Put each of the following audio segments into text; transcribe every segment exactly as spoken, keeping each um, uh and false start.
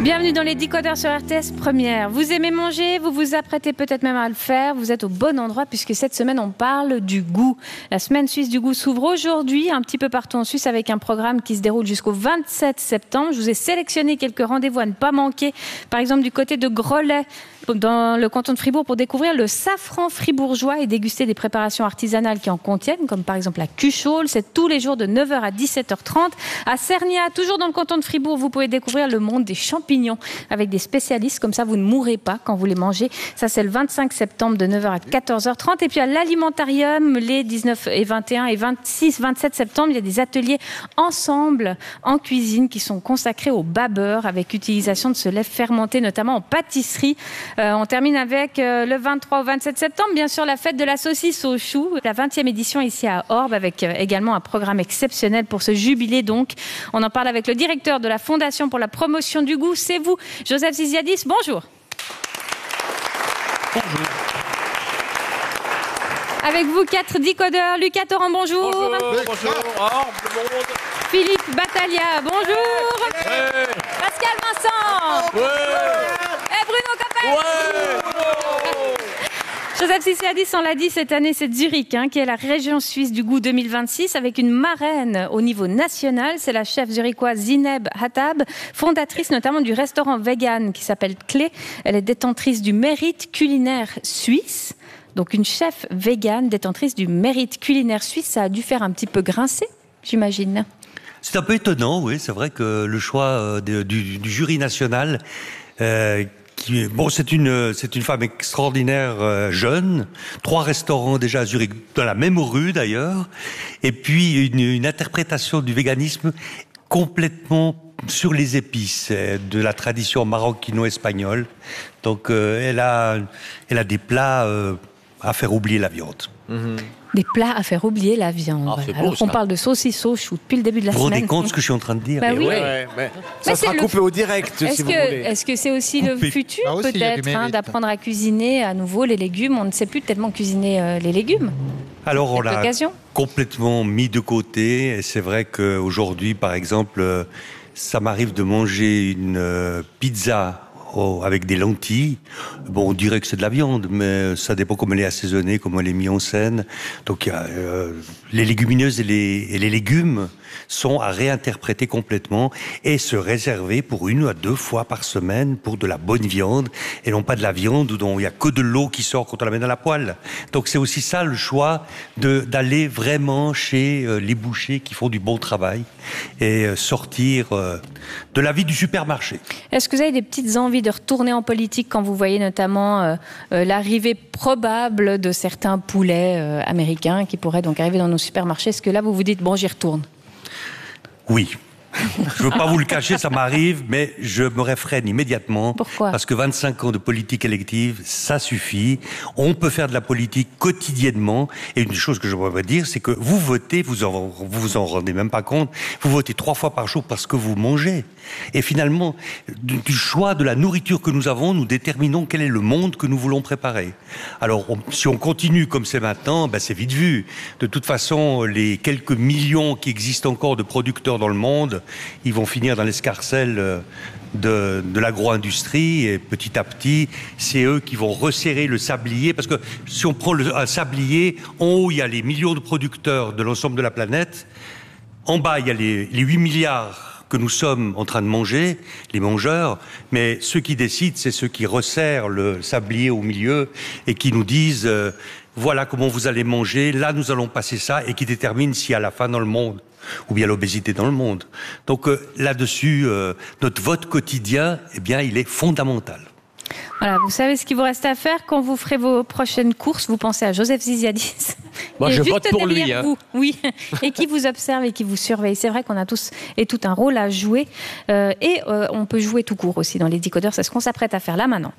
Bienvenue dans les décodeurs sur R T S Première. Vous aimez manger, vous vous apprêtez peut-être même à le faire, vous êtes au bon endroit puisque cette semaine on parle du goût. La semaine suisse du goût s'ouvre aujourd'hui un petit peu partout en Suisse avec un programme qui se déroule jusqu'au vingt-sept septembre. Je vous ai sélectionné quelques rendez-vous à ne pas manquer, par exemple du côté de Grollet dans le canton de Fribourg pour découvrir le safran fribourgeois et déguster des préparations artisanales qui en contiennent, comme par exemple la cuchole. C'est tous les jours de neuf heures à dix-sept heures trente. À Cernia, toujours dans le canton de Fribourg, vous pouvez découvrir le monde des champignons avec des spécialistes, comme ça vous ne mourrez pas quand vous les mangez. Ça c'est le vingt-cinq septembre de neuf heures à quatorze heures trente. Et puis à l'Alimentarium, les dix-neuf et vingt et un et vingt-six vingt-sept septembre, il y a des ateliers ensemble en cuisine qui sont consacrés au bas beurre avec utilisation de ce lait fermenté, notamment en pâtisserie. Euh, on termine avec euh, le vingt-trois au vingt-sept septembre, bien sûr la fête de la saucisse au chou, la vingtième édition ici à Orbe avec euh, également un programme exceptionnel pour ce jubilé donc. On en parle avec le directeur de la Fondation pour la promotion du goût, c'est vous, Joseph Ziziadis, bonjour. Bonjour. Avec vous, quatre décodeurs. Lucas Torrent, bonjour. Bonjour, bonjour. Orbe, le monde. Philippe Battaglia, bonjour. Ouais. Pascal Vincent. Ouais. Et Bruno Coppel. Ouais. Joseph Ziziadis, on l'a dit, cette année, c'est Zurich, hein, qui est la région suisse du goût deux mille vingt-six, avec une marraine au niveau national. C'est la chef zurichoise Zineb Hattab, fondatrice notamment du restaurant vegan qui s'appelle Clé. Elle est détentrice du mérite culinaire suisse. Donc une chef végane, détentrice du mérite culinaire suisse, ça a dû faire un petit peu grincer, j'imagine. C'est un peu étonnant, oui. C'est vrai que le choix euh, de, du, du jury national, euh, qui, bon, c'est une, c'est une femme extraordinaire, euh, jeune, trois restaurants déjà à Zurich, dans la même rue d'ailleurs, et puis une, une interprétation du véganisme complètement sur les épices de la tradition maroquino-espagnole. Donc, euh, elle a, elle a des plats euh, à faire oublier la viande. Mmh. Des plats à faire oublier la viande. Ah, Alors qu'on parle de saucisses au chou depuis le début de la vous semaine. Vous vous rendez compte de ce que je suis en train de dire? Bah oui. Ouais, ouais, mais ça mais sera le... coupé au direct, est-ce si que, vous voulez. Est-ce que c'est aussi coupé. Le futur, ah aussi, peut-être, hein, d'apprendre à cuisiner à nouveau les légumes? On ne sait plus tellement cuisiner euh, les légumes. Alors, on l'a occasion. complètement mis de côté. Et c'est vrai qu'aujourd'hui, par exemple, euh, ça m'arrive de manger une euh, pizza Oh, avec des lentilles. Bon, on dirait que c'est de la viande, mais ça dépend comment elle est assaisonnée, comment elle est mise en scène. Donc, il y a, euh, les légumineuses et les, et les légumes sont à réinterpréter complètement et se réserver pour une à deux fois par semaine pour de la bonne viande et non pas de la viande dont il n'y a que de l'eau qui sort quand on la met dans la poêle. Donc, c'est aussi ça le choix de, d'aller vraiment chez euh, les bouchers qui font du bon travail et euh, sortir euh, de la vie du supermarché. Est-ce que vous avez des petites envies de retourner en politique quand vous voyez notamment euh, euh, l'arrivée probable de certains poulets euh, américains qui pourraient donc arriver dans nos supermarchés? Est-ce que là vous vous dites bon, j'y retourne? Oui. Je ne veux pas vous le cacher, ça m'arrive, mais je me réfrène immédiatement. Pourquoi? Parce que vingt-cinq ans de politique élective, ça suffit. On peut faire de la politique quotidiennement. Et une chose que je voudrais dire, c'est que vous votez, vous en, vous vous en rendez même pas compte, vous votez trois fois par jour parce que vous mangez. Et finalement, du, du choix de la nourriture que nous avons, nous déterminons quel est le monde que nous voulons préparer. Alors, on, si on continue comme c'est maintenant, ben c'est vite vu. De toute façon, les quelques millions qui existent encore de producteurs dans le monde, ils vont finir dans l'escarcelle de, de l'agro-industrie et petit à petit, c'est eux qui vont resserrer le sablier parce que si on prend le, un sablier, en haut, il y a les millions de producteurs de l'ensemble de la planète, en bas, il y a les, les huit milliards que nous sommes en train de manger, les mangeurs, mais ceux qui décident, c'est ceux qui resserrent le sablier au milieu et qui nous disent euh, voilà comment vous allez manger, là nous allons passer ça, et qui déterminent s'il y a la faim dans le monde ou bien l'obésité dans le monde. Donc euh, là-dessus, euh, notre vote quotidien, eh bien, il est fondamental. Voilà, vous savez ce qu'il vous reste à faire quand vous ferez vos prochaines courses. Vous pensez à Joseph Ziziadis. Moi, je vote pour lui. Hein. Vous, oui, et qui vous observe et qui vous surveille. C'est vrai qu'on a tous et tout un rôle à jouer. Euh, et euh, on peut jouer tout court aussi dans les décodeurs. C'est ce qu'on s'apprête à faire là maintenant.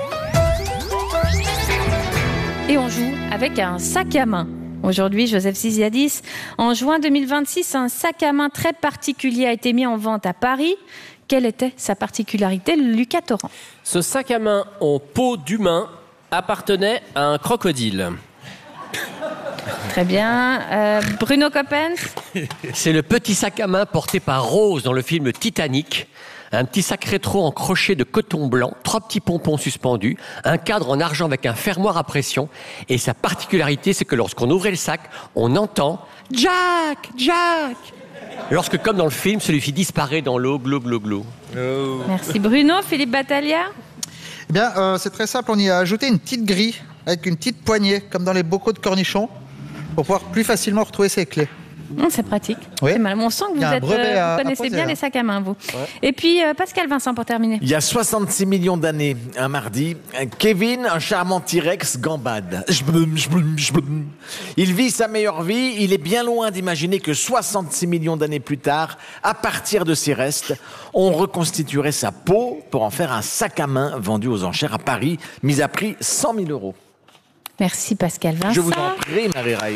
Et on joue avec un sac à main. Aujourd'hui, Joseph Ziziadis, en juin deux mille vingt-six, un sac à main très particulier a été mis en vente à Paris. Quelle était sa particularité, Lucas Torrent? Ce sac à main en peau d'humain appartenait à un crocodile. Très bien. Euh, Bruno Coppens. C'est le petit sac à main porté par Rose dans le film Titanic. Un petit sac rétro en crochet de coton blanc, trois petits pompons suspendus, un cadre en argent avec un fermoir à pression. Et sa particularité, c'est que lorsqu'on ouvrait le sac, on entend « Jack, Jack !» Lorsque, comme dans le film, celui-ci disparaît dans l'eau, glou, glou, glou. Oh. Merci Bruno. Philippe Battaglia. Eh bien, euh, c'est très simple. On y a ajouté une petite grille avec une petite poignée, comme dans les bocaux de cornichons, pour pouvoir plus facilement retrouver ses clés. Mmh, c'est pratique. Oui. C'est mal. On sent que vous, êtes, euh, vous connaissez bien les sacs à main, vous. Ouais. Et puis, euh, Pascal Vincent, pour terminer. Il y a soixante-six millions d'années, un mardi, Kevin, un charmant T-Rex, gambade. Il vit sa meilleure vie. Il est bien loin d'imaginer que soixante-six millions d'années plus tard, à partir de ses restes, on reconstituerait sa peau pour en faire un sac à main vendu aux enchères à Paris, mis à prix cent mille euros. Merci Pascal Vincent. Je vous en prie, Marie Raïl.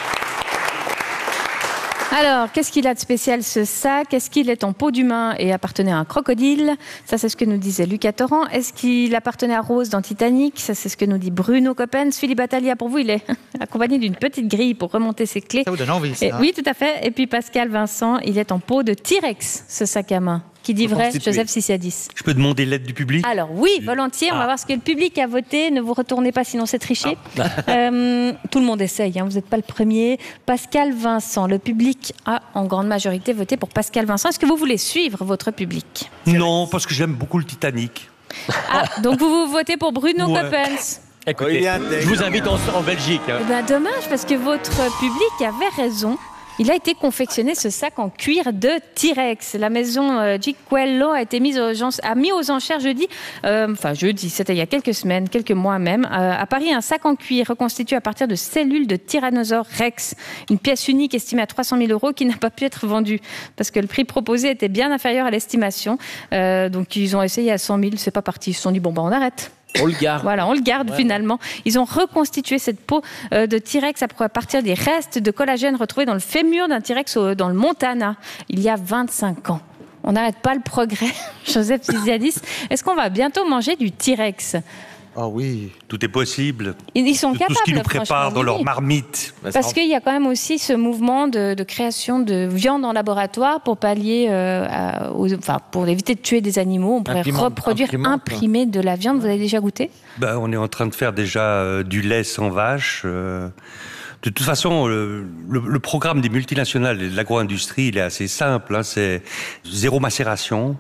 Alors, qu'est-ce qu'il a de spécial ce sac? Est-ce qu'il est en peau d'humain et appartenait à un crocodile? Ça, c'est ce que nous disait Lucas Torrent. Est-ce qu'il appartenait à Rose dans Titanic? Ça, c'est ce que nous dit Bruno Coppens. Philippe Battaglia, pour vous, il est accompagné d'une petite grille pour remonter ses clés. Ça vous donne envie, ça. Et, oui, tout à fait. Et puis Pascal Vincent, il est en peau de T-Rex, ce sac à main. Qui dit vrai, Joseph Sissiadis. Je peux demander l'aide du public? Alors oui, volontiers, on va ah. voir ce que le public a voté. Ne vous retournez pas, sinon c'est triché. Ah. euh, tout le monde essaye, hein, vous n'êtes pas le premier. Pascal Vincent, le public a en grande majorité voté pour Pascal Vincent. Est-ce que vous voulez suivre votre public? Non, parce que j'aime beaucoup le Titanic. Ah, donc vous, vous votez pour Bruno ouais. Coppens. Écoutez, je vous invite en, en Belgique. Hein. Eh ben, dommage, parce que votre public avait raison. Il a été confectionné, ce sac en cuir de T-Rex. La maison euh, Gicquello a été mise aux, a mis aux enchères jeudi, euh, enfin jeudi, c'était il y a quelques semaines, quelques mois même, euh, à Paris, un sac en cuir reconstitué à partir de cellules de Tyrannosaure Rex. Une pièce unique estimée à trois cent mille euros qui n'a pas pu être vendue parce que le prix proposé était bien inférieur à l'estimation. Euh, donc ils ont essayé à cent mille, c'est pas parti. Ils se sont dit, bon, bah on arrête. On le garde. Voilà, on le garde ouais. finalement. Ils ont reconstitué cette peau euh, de T-Rex à partir des restes de collagène retrouvés dans le fémur d'un T-Rex au, dans le Montana, il y a vingt-cinq ans. On n'arrête pas le progrès, Joseph Sissiadis. Est-ce qu'on va bientôt manger du T-Rex ? Ah oh oui, tout est possible. Ils sont de capables. Tout ce qu'ils nous préparent dans leur marmite. Parce qu'il y a quand même aussi ce mouvement de, de création de viande en laboratoire pour pallier, euh, à, aux, enfin pour éviter de tuer des animaux. On pourrait imprimante, reproduire, imprimer de la viande. Vous avez déjà goûté ? Ben, on est en train de faire déjà euh, du lait sans vache. Euh, de toute façon, le, le, le programme des multinationales et de l'agro-industrie, il est assez simple. Hein, c'est zéro macération,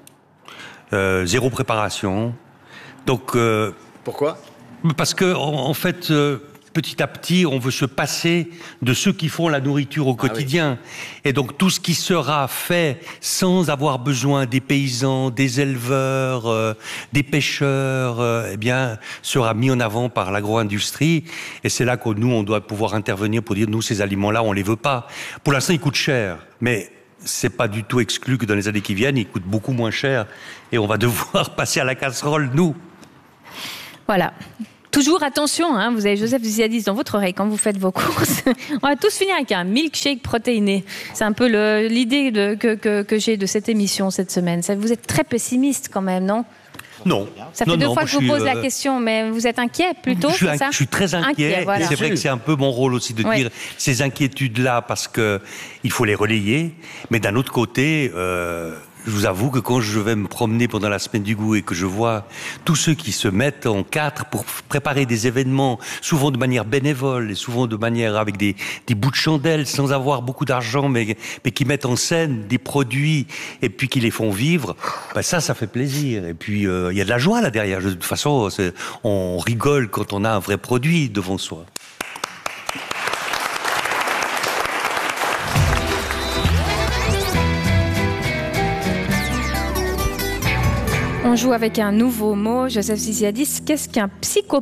euh, zéro préparation. Donc euh, Pourquoi ? Parce que en, en fait, euh, petit à petit, on veut se passer de ceux qui font la nourriture au quotidien. Ah oui. Et donc tout ce qui sera fait sans avoir besoin des paysans, des éleveurs, euh, des pêcheurs, euh, eh bien, sera mis en avant par l'agro-industrie. Et c'est là que nous, on doit pouvoir intervenir pour dire, nous, ces aliments-là, on les veut pas. Pour l'instant, ils coûtent cher, mais c'est pas du tout exclu que dans les années qui viennent, ils coûtent beaucoup moins cher. Et on va devoir passer à la casserole, nous. Voilà. Toujours attention, hein, vous avez Joseph Sissiadis dans votre oreille quand vous faites vos courses. On va tous finir avec un milkshake protéiné. C'est un peu le, l'idée de, que, que, que j'ai de cette émission cette semaine. Ça, vous êtes très pessimiste quand même, non ? Non. Ça fait non, deux non, fois que je vous pose euh... la question, mais vous êtes inquiet plutôt, je suis, c'est ça ? Je suis très inquiet. inquiet voilà. C'est vrai que c'est un peu mon rôle aussi de oui. dire ces inquiétudes-là parce que il faut les relayer. Mais d'un autre côté, euh, je vous avoue que quand je vais me promener pendant la semaine du goût et que je vois tous ceux qui se mettent en quatre pour préparer des événements, souvent de manière bénévole et souvent de manière avec des, des bouts de chandelle, sans avoir beaucoup d'argent, mais, mais qui mettent en scène des produits et puis qui les font vivre, ben ça, ça fait plaisir. Et puis, euh, il y a de la joie là derrière. De toute façon, c'est, on rigole quand on a un vrai produit devant soi. On joue avec un nouveau mot, Joseph Sissiadis. Qu'est-ce qu'un psychopompe ?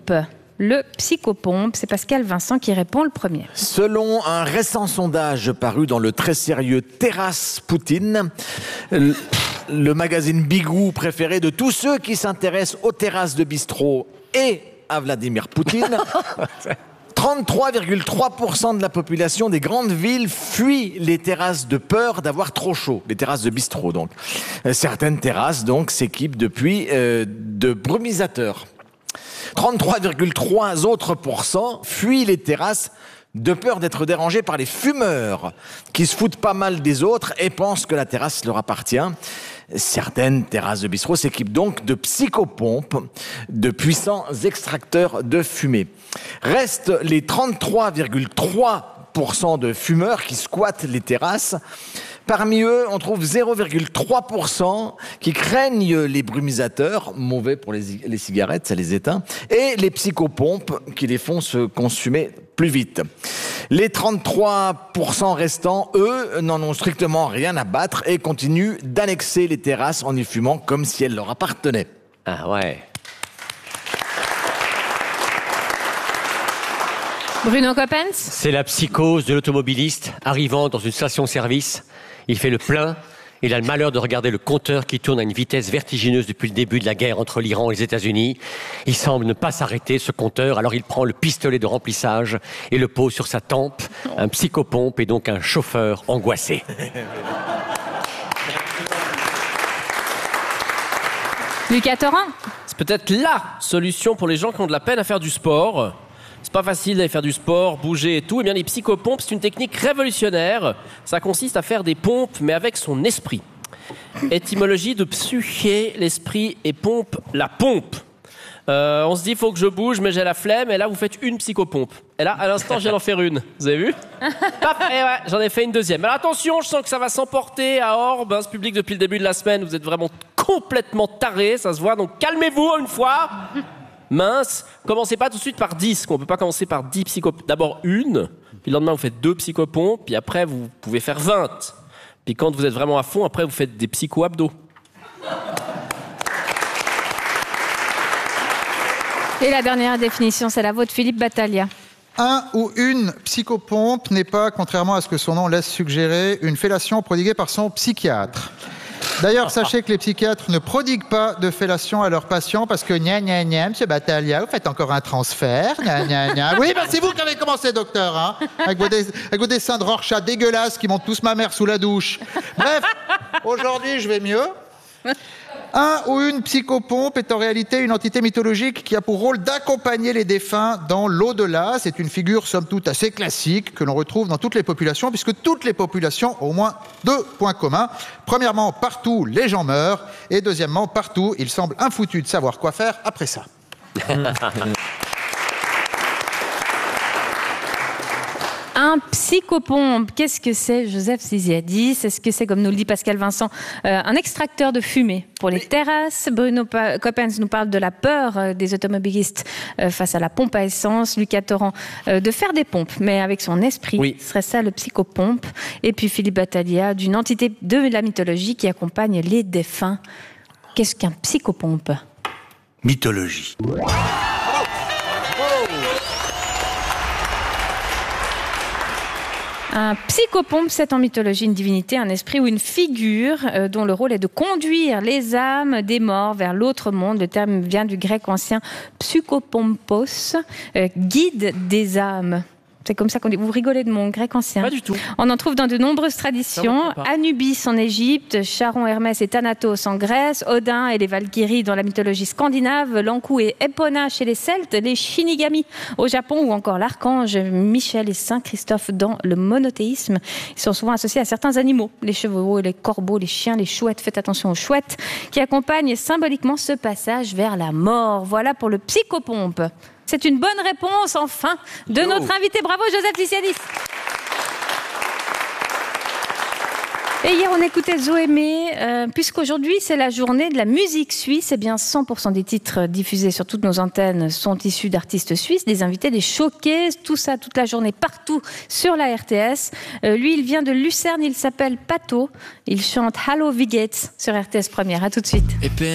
Le psychopompe, c'est Pascal Vincent qui répond le premier. Selon un récent sondage paru dans le très sérieux Terrasse Poutine, le, le magazine Bigou préféré de tous ceux qui s'intéressent aux terrasses de bistrot et à Vladimir Poutine, trente-trois virgule trois pour cent de la population des grandes villes fuit les terrasses de peur d'avoir trop chaud. Les terrasses de bistrot, donc. Certaines terrasses, donc, s'équipent depuis euh, de brumisateurs. trente-trois virgule trois autres pour cent fuient les terrasses de peur d'être dérangés par les fumeurs qui se foutent pas mal des autres et pensent que la terrasse leur appartient. Certaines terrasses de bistrot s'équipent donc de psychopompes, de puissants extracteurs de fumée. Restent les trente-trois virgule trois pour cent de fumeurs qui squattent les terrasses. Parmi eux, on trouve zéro virgule trois pour cent qui craignent les brumisateurs, mauvais pour les, les cigarettes, ça les éteint, et les psychopompes qui les font se consumer plus vite. Les trente-trois pour cent restants, eux, n'en ont strictement rien à battre et continuent d'annexer les terrasses en y fumant comme si elles leur appartenaient. Ah ouais. Bruno Coppens? C'est la psychose de l'automobiliste arrivant dans une station-service. Il fait le plein. Il a le malheur de regarder le compteur qui tourne à une vitesse vertigineuse depuis le début de la guerre entre l'Iran et les États-Unis. Il semble ne pas s'arrêter, ce compteur. Alors il prend le pistolet de remplissage et le pose sur sa tempe. Un psychopompe et donc un chauffeur angoissé. Lucas Torrent? C'est peut-être la solution pour les gens qui ont de la peine à faire du sport. C'est pas facile d'aller faire du sport, bouger et tout. Eh bien, les psychopompes, c'est une technique révolutionnaire. Ça consiste à faire des pompes, mais avec son esprit. Étymologie de psyché, l'esprit, et pompe, la pompe. Euh, on se dit, il faut que je bouge, mais j'ai la flemme. Et là, vous faites une psychopompe. Et là, à l'instant, je viens d'en faire une. Vous avez vu? Paf, et ouais, j'en ai fait une deuxième. Alors attention, je sens que ça va s'emporter à Orbe. Hein, ce public, depuis le début de la semaine, vous êtes vraiment complètement tarés, ça se voit. Donc calmez-vous une fois. Mince, commencez pas tout de suite par dix, qu'on peut pas commencer par dix psychopompes. D'abord une, puis le lendemain vous faites deux psychopompes, puis après vous pouvez faire vingt. Puis quand vous êtes vraiment à fond, après vous faites des psycho-abdos. Et la dernière définition, c'est la vôtre, Philippe Battaglia. Un ou une psychopompe n'est pas, contrairement à ce que son nom laisse suggérer, une fellation prodiguée par son psychiatre. D'ailleurs, sachez que les psychiatres ne prodiguent pas de fellation à leurs patients parce que gna gna gna, monsieur Battaglia, vous faites encore un transfert, gna gna gna. Oui, ben c'est vous qui avez commencé, docteur, hein, avec vos, des, avec vos dessins de Rorschach dégueulasses qui montent tous ma mère sous la douche. Bref, aujourd'hui, je vais mieux. Un ou une psychopompe est en réalité une entité mythologique qui a pour rôle d'accompagner les défunts dans l'au-delà. C'est une figure, somme toute, assez classique que l'on retrouve dans toutes les populations, puisque toutes les populations ont au moins deux points communs. Premièrement, partout, les gens meurent. Et deuxièmement, partout, il semble infoutu de savoir quoi faire après ça. Un psychopompe, qu'est-ce que c'est, Joseph Siziadis? Est-ce que c'est, comme nous le dit Pascal Vincent, euh, un extracteur de fumée pour les terrasses? Bruno Coppens nous parle de la peur euh, des automobilistes euh, face à la pompe à essence. Lucas Torrent, euh, de faire des pompes, mais avec son esprit. Oui. Ce serait ça le psychopompe. Et puis Philippe Battaglia, d'une entité de la mythologie qui accompagne les défunts. Qu'est-ce qu'un psychopompe? Mythologie. Un psychopompe, c'est en mythologie une divinité, un esprit ou une figure euh, dont le rôle est de conduire les âmes des morts vers l'autre monde. Le terme vient du grec ancien psychopompos, euh, guide des âmes. C'est comme ça qu'on dit. Vous rigolez de mon grec ancien? Pas du tout. On en trouve dans de nombreuses traditions. Anubis en Égypte, Charon, Hermès et Thanatos en Grèce, Odin et les Valkyries dans la mythologie scandinave, Lankou et Epona chez les Celtes, les Shinigami au Japon ou encore l'archange Michel et Saint Christophe dans le monothéisme. Ils sont souvent associés à certains animaux, les chevaux, les corbeaux, les chiens, les chouettes. Faites attention aux chouettes qui accompagnent symboliquement ce passage vers la mort. Voilà pour le psychopompe. C'est une bonne réponse, enfin, de oh. notre invité. Bravo, Joseph Siziadis. Et hier, on écoutait Zoémé, euh, puisqu'aujourd'hui, c'est la journée de la musique suisse. Eh bien, cent pour cent des titres diffusés sur toutes nos antennes sont issus d'artistes suisses, des invités, des showcases, tout ça, toute la journée, partout sur la R T S. Euh, lui, il vient de Lucerne, il s'appelle Pato. Il chante Hallo, wie geht's sur R T S Première. À tout de suite.